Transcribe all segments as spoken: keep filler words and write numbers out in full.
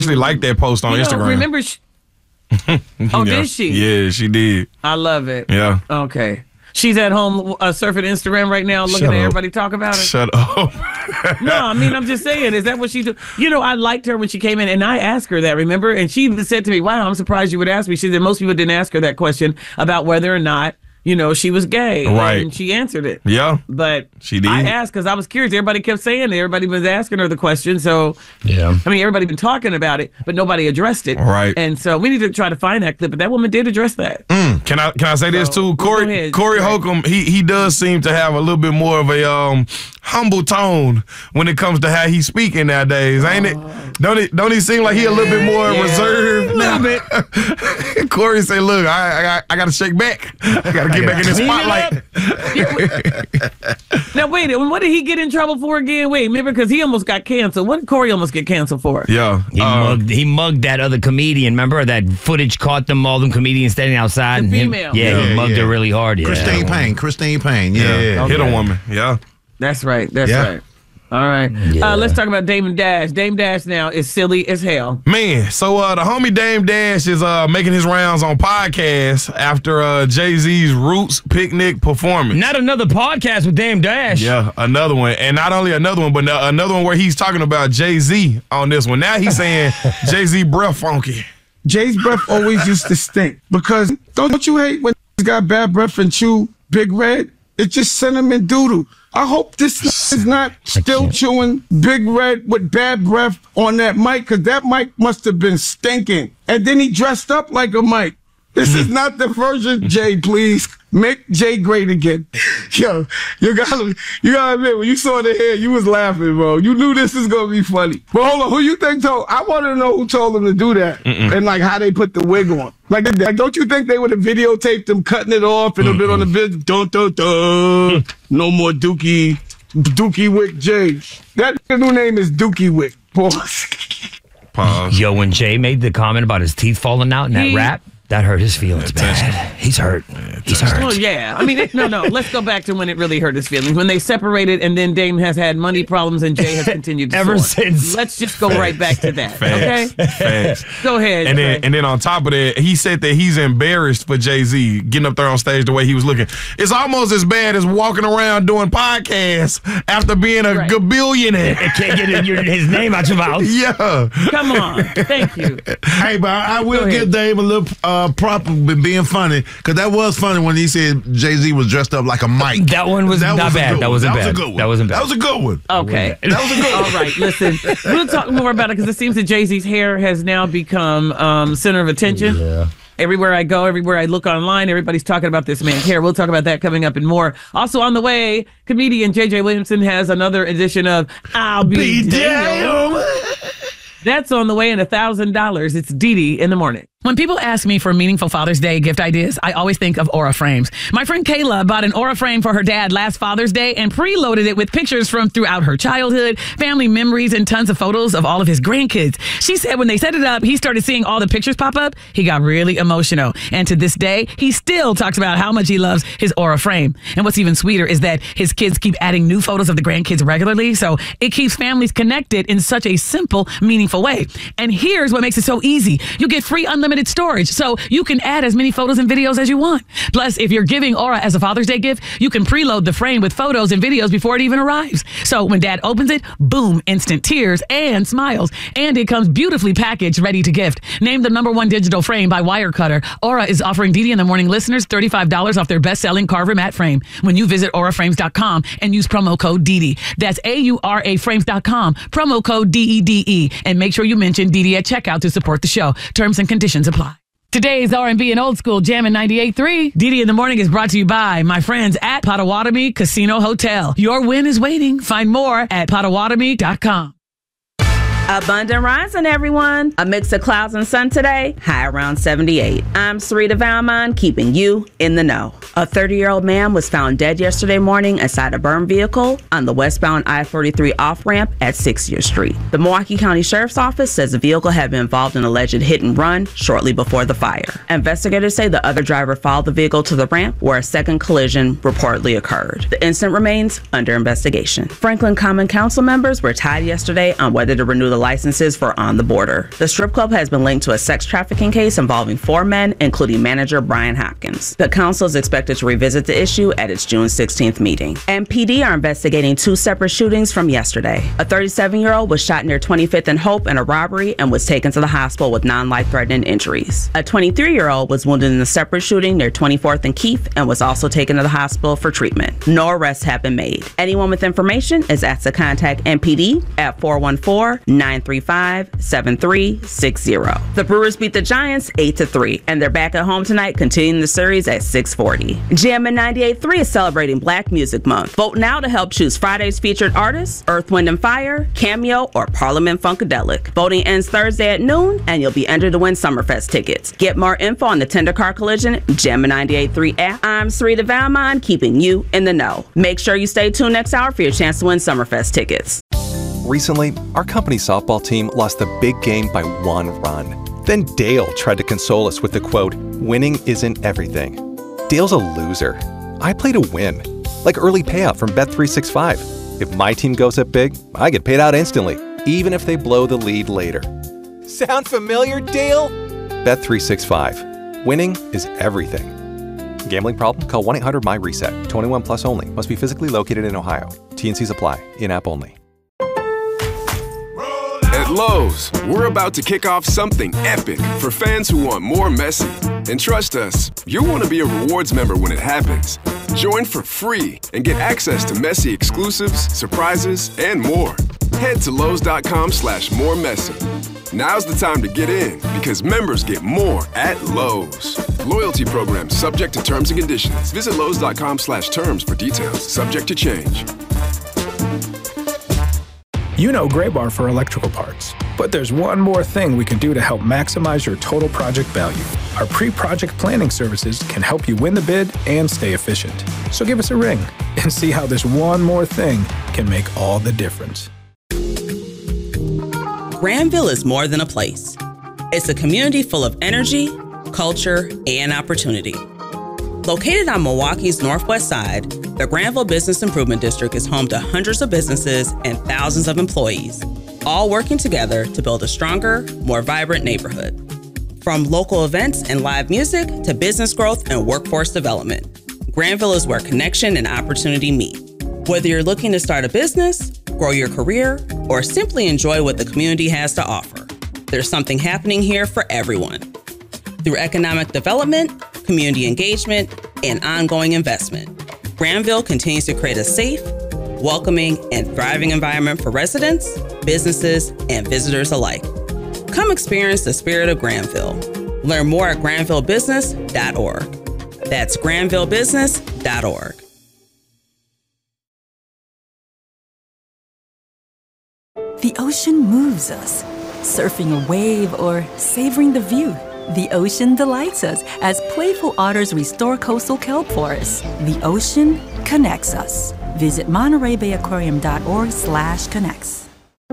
actually liked that post on you know, Instagram. Remember? She, oh, yeah. did she? Yeah, she did. I love it. Yeah. Okay. She's at home uh, surfing Instagram right now, looking Shut at up. everybody talk about her. Shut up. No, I mean, I'm just saying, is that what she do? You know, I liked her when she came in, and I asked her that, remember? And she said to me, wow, I'm surprised you would ask me. She said most people didn't ask her that question about whether or not, you know, she was gay. Right. And she answered it. Yeah. But she did. I asked because I was curious. Everybody kept saying it. Everybody was asking her the question. So, yeah. I mean, everybody been talking about it, but nobody addressed it. Right. And so we need to try to find that clip. But that woman did address that. Mm. Can I can I say this So, too? Corey go ahead. Corey Right. Holcomb, he he does seem to have a little bit more of a um humble tone when it comes to how he's speaking nowadays, ain't it? Don't it don't he seem like he a little bit more Yeah. reserved? A little bit. Corey say, look, I I, I gotta shake back. I gotta get back in the spotlight. Now, wait, what did he get in trouble for again? Wait, remember, because he almost got canceled. What did Corey almost get canceled for? Yeah. He, uh, mugged, he mugged that other comedian. Remember that footage caught them, all them comedians standing outside? The and him- female. yeah, Yeah, he mugged yeah. her really hard. Yeah. Christine Payne. Christine Payne. Yeah. yeah. Hit a Okay. woman. Yeah. That's right. That's Yeah. right. All right. Yeah. Uh, let's talk about Dame Dash. Dame Dash now is silly as hell. Man, so uh, the homie Dame Dash is uh, making his rounds on podcasts after uh, Jay-Z's Roots Picnic performance. Not another podcast with Dame Dash. Yeah, another one. And not only another one, but no- another one where he's talking about Jay-Z on this one. Now he's saying Jay-Z breath funky. Jay's breath always used to stink because don't you hate when he's got bad breath and chew Big Red? It's just cinnamon doodle. I hope this is not still can't. chewing Big Red with bad breath on that mic, because that mic must have been stinking. And then he dressed up like a mic. This is not the version, Jay, please. Make Jay great again. Yo, you gotta, you gotta admit, when you saw the hair, you was laughing, bro. You knew this was gonna be funny. But hold on, who you think told? I want to know who told him to do that. Mm-mm. And like how they put the wig on. Like, like don't you think they would have videotaped him cutting it off and a bit on the bit? Dun, dun, dun. No more Dookie, Dookie Wick Jay. That new name is Dookie Wick. Pause. Pause. Yo, when Jay made the comment about his teeth falling out in that He- rap, that hurt his feelings bad. He's hurt. He's hurt. Well, yeah. I mean, it, no, no. Let's go back to when it really hurt his feelings. When they separated and then Dame has had money problems and Jay has continued to Ever soar. since. Let's just go right back to that, okay? Facts. Facts. Go ahead. And then, Trey. and then on top of that, he said that he's embarrassed for Jay-Z getting up there on stage the way he was looking. It's almost as bad as walking around doing podcasts after being a Right. gabillionaire. Can't get your, his name out your mouth. Yeah. Come on. Thank you. Hey, but I I will Go ahead. give Dave a little uh, prop for being funny, because that was funny when he said Jay-Z was dressed up like a mic. That one was not a bad. good That one. wasn't that bad. Was a good one. That wasn't bad. That was a good one. Okay. That was a good one. All right, listen. We'll talk more about it because it seems that Jay-Z's hair has now become um, center of attention. Yeah. Everywhere I go, everywhere I look online, everybody's talking about this man's hair. We'll talk about that coming up and more. Also on the way, comedian J J Williamson has another edition of I'll Be, Be Damned. damned. That's on the way, and a thousand dollars. It's Dee Dee in the morning. When people ask me for meaningful Father's Day gift ideas, I always think of Aura frames. My friend Kayla bought an Aura frame for her dad last Father's Day and preloaded it with pictures from throughout her childhood, family memories, and tons of photos of all of his grandkids. She said when they set it up, he started seeing all the pictures pop up. He got really emotional. And to this day, he still talks about how much he loves his Aura frame. And what's even sweeter is that his kids keep adding new photos of the grandkids regularly, so it keeps families connected in such a simple, meaningful way. And here's what makes it so easy. You get free unlimited storage, so you can add as many photos and videos as you want. Plus, if you're giving Aura as a Father's Day gift, you can preload the frame with photos and videos before it even arrives. So when dad opens it, boom, instant tears and smiles. And it comes beautifully packaged, ready to gift. Named the number one digital frame by Wirecutter, Aura is offering Dee Dee in the Morning listeners thirty-five dollars off their best-selling Carver matte frame when you visit aura frames dot com and use promo code D D. That's A U R A frames dot com, promo code D E D E. And make sure you mention D D at checkout to support the show. Terms and conditions apply. Today's R and B and Old School Jammin' ninety-eight point three. Dee Dee in the Morning is brought to you by my friends at Potawatomi Casino Hotel. Your win is waiting. Find more at potawatomi dot com. Abundant rising, everyone. A mix of clouds and sun today, high around seventy-eight. I'm Sarita Valmont, keeping you in the know. A thirty-year-old man was found dead yesterday morning inside a burned vehicle on the westbound I forty-three off-ramp at sixtieth Street. The Milwaukee County Sheriff's Office says the vehicle had been involved in an alleged hit and run shortly before the fire. Investigators say the other driver followed the vehicle to the ramp where a second collision reportedly occurred. The incident remains under investigation. Franklin Common Council members were tied yesterday on whether to renew the licenses for On the Border. The strip club has been linked to a sex trafficking case involving four men, including manager Brian Hopkins. The council is expected to revisit the issue at its June sixteenth meeting. M P D are investigating two separate shootings from yesterday. A thirty-seven-year-old was shot near twenty-fifth and Hope in a robbery and was taken to the hospital with non-life-threatening injuries. A twenty-three-year-old was wounded in a separate shooting near twenty-fourth and Keith and was also taken to the hospital for treatment. No arrests have been made. Anyone with information is asked to contact M P D at four one four, nine three five, seven three six zero. The Brewers beat the Giants eight to three, and they're back at home tonight, continuing the series at six forty. Jammin' ninety-eight point three is celebrating Black Music Month. Vote now to help choose Friday's featured artists, Earth, Wind and Fire, Cameo, or Parliament Funkadelic. Voting ends Thursday at noon, and you'll be entered to win Summerfest tickets. Get more info on the Tender Car Collision Jammin' ninety-eight point three app. I'm Sarita Valmont, keeping you in the know. Make sure you stay tuned next hour for your chance to win Summerfest tickets. Recently, our company's softball team lost the big game by one run. Then Dale tried to console us with the quote, "Winning isn't everything." Dale's a loser. I play to win, like early payout from Bet three sixty-five. If my team goes up big, I get paid out instantly, even if they blow the lead later. Sound familiar, Dale? Bet three sixty-five. Winning is everything. Gambling problem? Call one eight hundred M Y reset. twenty-one plus only. Must be physically located in Ohio. T and Cs apply. In-app only. At Lowe's, we're about to kick off something epic for fans who want more Messi. And trust us, you'll want to be a rewards member when it happens. Join for free and get access to Messi exclusives, surprises, and more. Head to Lowe's.com slash more Messi. Now's the time to get in because members get more at Lowe's. Loyalty program subject to terms and conditions. Visit Lowe's.com slash terms for details. Subject to change. You know Graybar for electrical parts, but there's one more thing we can do to help maximize your total project value. Our pre-project planning services can help you win the bid and stay efficient. So give us a ring and see how this one more thing can make all the difference. Granville is more than a place. It's a community full of energy, culture, and opportunity. Located on Milwaukee's northwest side, the Granville Business Improvement District is home to hundreds of businesses and thousands of employees, all working together to build a stronger, more vibrant neighborhood. From local events and live music to business growth and workforce development, Granville is where connection and opportunity meet. Whether you're looking to start a business, grow your career, or simply enjoy what the community has to offer, there's something happening here for everyone. Through economic development, community engagement, and ongoing investment, Granville continues to create a safe, welcoming, and thriving environment for residents, businesses, and visitors alike. Come experience the spirit of Granville. Learn more at granville business dot org. That's granville business dot org. The ocean moves us. Surfing a wave or savoring the view, the ocean delights us as playful otters restore coastal kelp forests. The ocean connects us. Visit monterey bay aquarium dot org slash connects.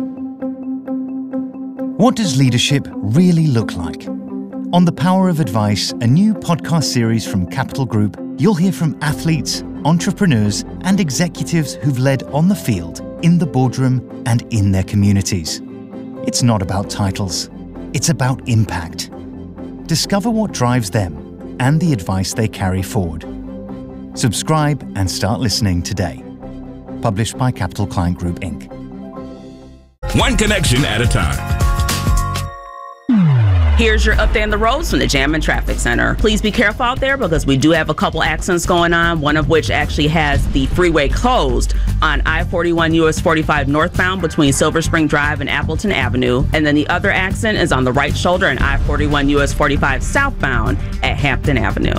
What does leadership really look like? On The Power of Advice, a new podcast series from Capital Group, you'll hear from athletes, entrepreneurs, and executives who've led on the field, in the boardroom, and in their communities. It's not about titles. It's about impact. Discover what drives them and the advice they carry forward. Subscribe and start listening today. Published by Capital Client Group, Incorporated. One connection at a time. Here's your update on the roads from the Jammin' Traffic Center. Please be careful out there because we do have a couple accidents going on, one of which actually has the freeway closed on I forty-one U S forty-five northbound between Silver Spring Drive and Appleton Avenue. And then the other accident is on the right shoulder in I forty-one U S forty-five southbound at Hampton Avenue.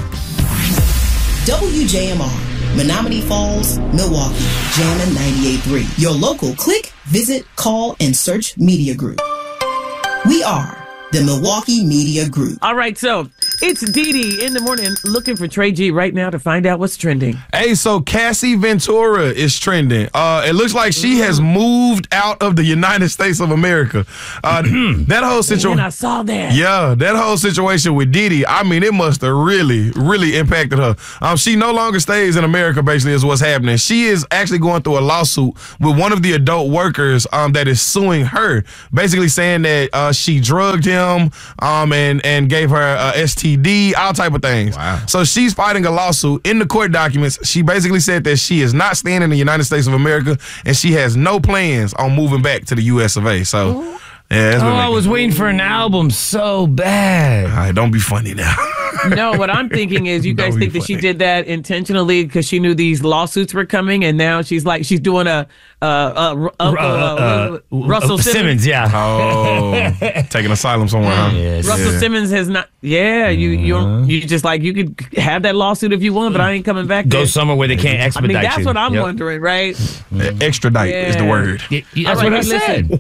W J M R, Menominee Falls, Milwaukee, Jammin' ninety-eight point three. Your local click, visit, call, and search media group. We are the Milwaukee Media Group. All right, so It's Dee Dee in the morning looking for Trey G right now to find out what's trending. Hey, so Cassie Ventura is trending. Uh, it looks like she has moved out of the United States of America. Uh, that whole situation. I saw that. Yeah, that whole situation with Dee Dee, I mean, it must have really, really impacted her. Um, she no longer stays in America, basically, is what's happening. She is actually going through a lawsuit with one of the adult workers um, that is suing her, basically saying that uh, she drugged him um, and, and gave her uh, S T D, all type of things. Wow. So she's fighting a lawsuit. In the court documents, she basically said that she is not staying in the United States of America and she has no plans on moving back to the U S of A. So, yeah. Oh, I was waiting for an album so bad. All right, don't be funny now. No, what I'm thinking is you guys think that she did that intentionally because she knew these lawsuits were coming, and now she's like she's doing a uh, uh, uh, uh, uh, Russell Simmons. Simmons, yeah. Oh, taking asylum somewhere, huh? Yes. Russell Yeah. Simmons has not. Yeah, you you you just like you could have that lawsuit if you want, but I ain't coming back. Go there. somewhere where they can't I expedite mean, that's you. what I'm Yep. wondering, right? Extradite is the Yeah. word. Y- y- That's All what I right, said.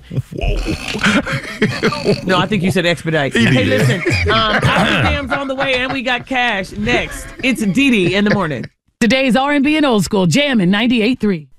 No, I think you said expedite. He Hey, did. listen, um, Dam's on the way, and we got cash next. It's Dee Dee in the morning. Today's R and B and old school, jamming ninety-eight point three.